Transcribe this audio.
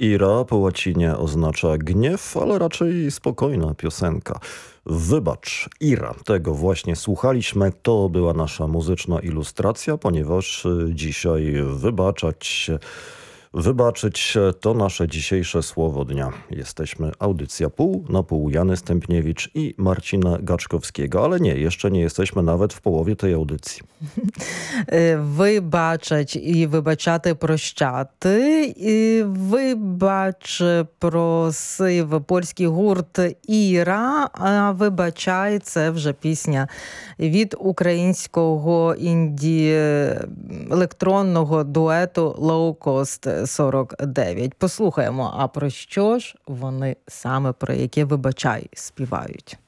Ira po łacinie oznacza gniew, ale raczej spokojna piosenka. Wybacz, Ira. Tego właśnie słuchaliśmy. To była nasza muzyczna ilustracja, ponieważ dzisiaj wybaczyć to nasze dzisiejsze słowo dnia. Jesteśmy audycja pół na pół. Jany Stępniewicz i Marcina Gaczkowskiego. Ale nie, jeszcze nie jesteśmy nawet w połowie tej audycji. Вибачать і вибачати, прощати. І вибач просив польський гурт «Іра», а «Вибачай» – це вже пісня від українського інді-електронного дуету Low Cost 49. Послухаємо, а про що ж вони саме, про яке «Вибачай» співають.